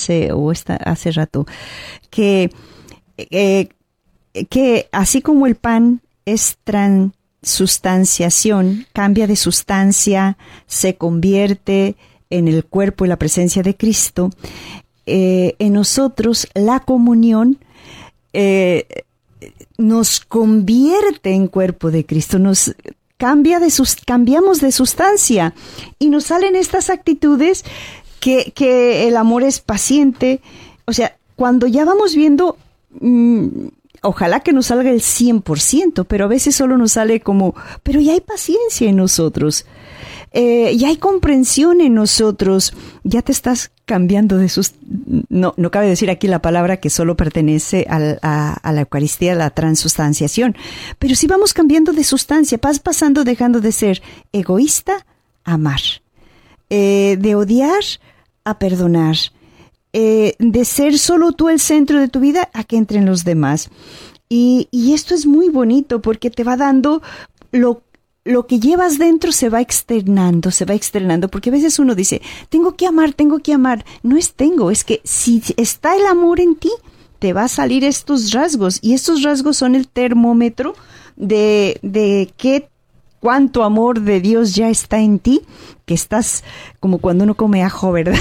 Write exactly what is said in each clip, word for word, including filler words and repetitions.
hace, o esta, hace rato, que, eh, que así como el pan es transustanciación, cambia de sustancia, se convierte en el cuerpo y la presencia de Cristo, eh, en nosotros la comunión eh, nos convierte en cuerpo de Cristo, nos cambia de sus, cambiamos de sustancia y nos salen estas actitudes que, que el amor es paciente. O sea, cuando ya vamos viendo, mmm, ojalá que nos salga el cien por ciento, pero a veces solo nos sale como, pero ya hay paciencia en nosotros. Eh, ya hay comprensión en nosotros, ya te estás cambiando de sus... No, no cabe decir aquí la palabra que solo pertenece al, a, a la Eucaristía, la transustanciación, pero sí vamos cambiando de sustancia, vas pasando, dejando de ser egoísta a amar, eh, de odiar a perdonar, eh, de ser solo tú el centro de tu vida a que entren los demás. Y, y esto es muy bonito porque te va dando lo Lo que llevas dentro se va externando, se va externando, porque a veces uno dice, tengo que amar, tengo que amar. No es tengo, es que si está el amor en ti, te va a salir estos rasgos, y estos rasgos son el termómetro de, de qué, cuánto amor de Dios ya está en ti, que estás como cuando uno come ajo, ¿verdad?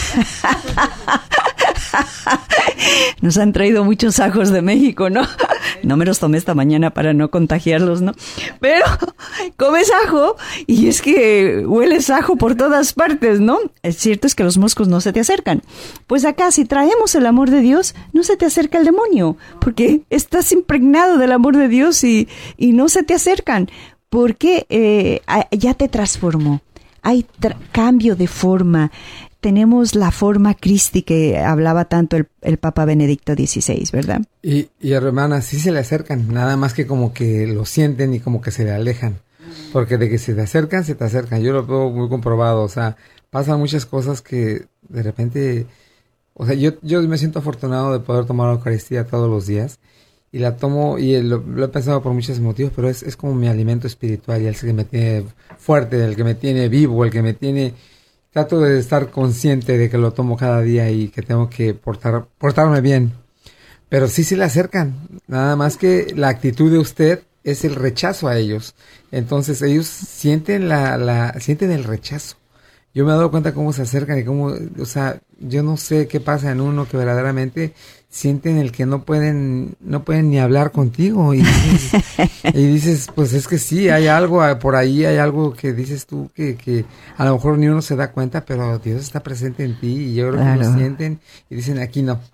Nos han traído muchos ajos de México, ¿no? No me los tomé esta mañana para no contagiarlos, ¿no? Pero comes ajo y es que hueles ajo por todas partes, ¿no? Es cierto es que los moscos no se te acercan. Pues acá, si traemos el amor de Dios, no se te acerca el demonio, porque estás impregnado del amor de Dios y, y no se te acercan, porque eh, ya te transformó. Hay tra- cambio de forma. Tenemos la forma Christi que hablaba tanto el, el Papa Benedicto dieciséis, ¿verdad? Y, y hermana, sí se le acercan, nada más que como que lo sienten y como que se le alejan. Porque de que se te acercan, se te acercan. Yo lo veo muy comprobado, o sea, pasan muchas cosas que de repente... O sea, yo, yo me siento afortunado de poder tomar la Eucaristía todos los días. Y la tomo, y lo, lo he pensado por muchos motivos, pero es, es como mi alimento espiritual, y el que me tiene fuerte, el que me tiene vivo, el que me tiene... Trato de estar consciente de que lo tomo cada día y que tengo que portar, portarme bien. Pero sí se le acercan. Nada más que la actitud de usted es el rechazo a ellos. Entonces ellos sienten la, la, sienten el rechazo. Yo me he dado cuenta cómo se acercan y cómo, o sea, yo no sé qué pasa en uno que verdaderamente sienten el que no pueden, no pueden ni hablar contigo, y dices, y dices, pues es que sí, hay algo por ahí, hay algo que dices tú que, que a lo mejor ni uno se da cuenta, pero Dios está presente en ti, y yo creo claro. que lo sienten y dicen, aquí no.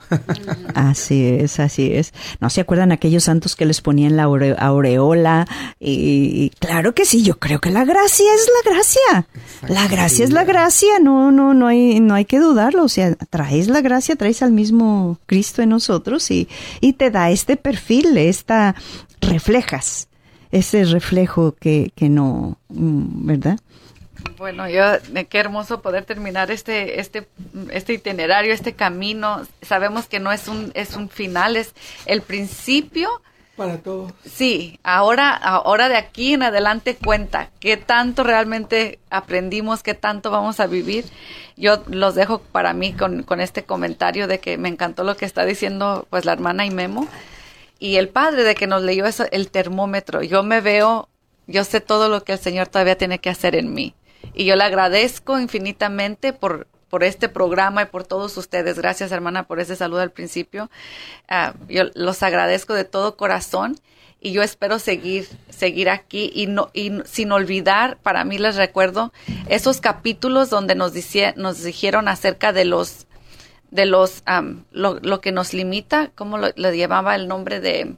Así es, así es. ¿No se acuerdan aquellos santos que les ponían la aure- aureola? Y, y claro que sí, yo creo que la gracia es la gracia. La gracia es la gracia, no, no, no hay, no hay que dudarlo. O sea, traes la gracia, traes al mismo Cristo en nosotros y, y te da este perfil, esta, reflejas ese reflejo que, que no, ¿verdad? Bueno, yo, qué hermoso poder terminar este, este, este itinerario, este camino. Sabemos que no es un, es un final, es el principio. Para todos. Sí, ahora, ahora de aquí en adelante cuenta qué tanto realmente aprendimos, qué tanto vamos a vivir. Yo los dejo para mí con, con este comentario de que me encantó lo que está diciendo pues la hermana y Memo y el padre de que nos leyó eso, el termómetro. Yo me veo, yo sé todo lo que el Señor todavía tiene que hacer en mí y yo le agradezco infinitamente por por este programa y por todos ustedes. Gracias, hermana, por ese saludo al principio. Uh, yo los agradezco de todo corazón y yo espero seguir seguir aquí y no y sin olvidar, para mí les recuerdo esos capítulos donde nos dice, nos dijeron acerca de los de los um, lo, lo que nos limita, cómo lo, lo llevaba el nombre de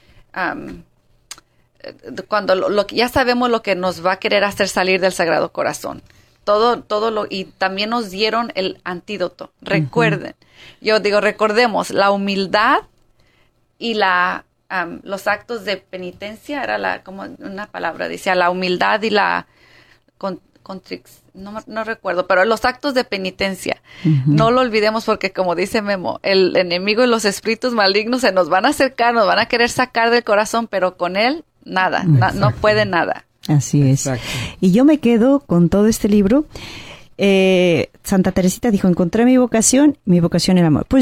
um, cuando lo, lo ya sabemos lo que nos va a querer hacer salir del Sagrado Corazón. Todo, todo lo, y también nos dieron el antídoto. Recuerden, uh-huh. yo digo, recordemos, la humildad y la, um, los actos de penitencia, era la, como una palabra, decía, la humildad y la, con, contrix, no, no recuerdo, pero los actos de penitencia, uh-huh. no lo olvidemos porque como dice Memo, el enemigo y los espíritus malignos se nos van a acercar, nos van a querer sacar del corazón, pero con él, nada, na, no puede nada. Así es. Exacto. Y yo me quedo con todo este libro. Eh, Santa Teresita dijo, encontré mi vocación, mi vocación era amor. Pues